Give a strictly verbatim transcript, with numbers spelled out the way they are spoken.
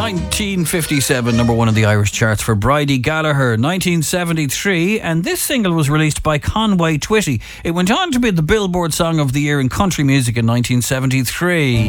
nineteen fifty-seven, number one in the Irish charts for Bridie Gallagher. nineteen seventy-three, and this single was released by Conway Twitty. It went on to be the Billboard Song of the Year in country music in nineteen seventy-three.